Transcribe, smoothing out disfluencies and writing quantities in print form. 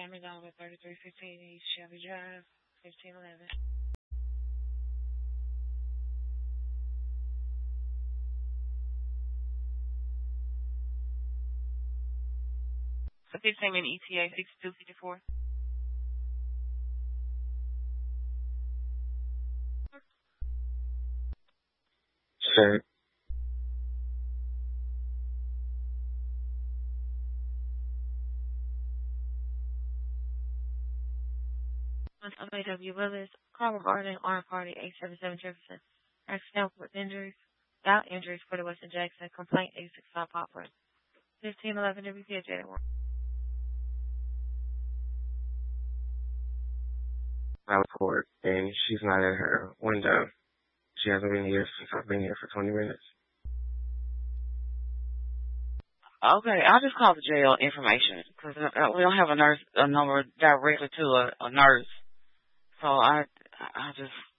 McDonald at 3315 East Shelby Drive, 1511. So 15-minute ETA, 6254. Sure. W. Willis, call regarding armed party 877 Jefferson. Accident with injuries, without injuries for the Western Jackson. Complaint 865 Poplar. 1511 WPJ. I report, and she's not at her window. She hasn't been here since I've been here for 20 minutes. Okay, I'll just call the jail information because we don't have a number directly to a nurse. So I just